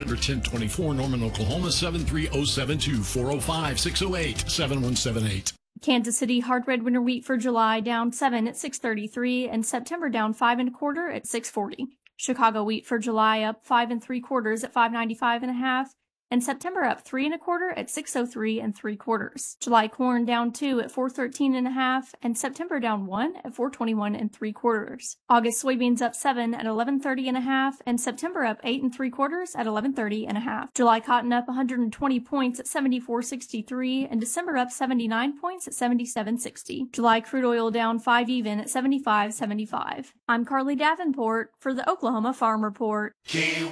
number 1024, Norman, Oklahoma, 73072, 405-608-7178. Kansas City hard red winter wheat for July down 7 at 633 and September down 5 1/4 at 640. Chicago wheat for July up 5 3/4 at 595 1/2 and September up 3 1/4 at 603 3/4. July corn down 2 at 413 1/2 and September down 1 at 421 3/4. August soybeans up 7 at 1130 1/2 and September up 8 3/4 at 1130 1/2. July cotton up 120 points at 74.63 and December up 79 points at 77.60. July crude oil down 5 even at 75.75. I'm Carly Davenport for the Oklahoma Farm Report.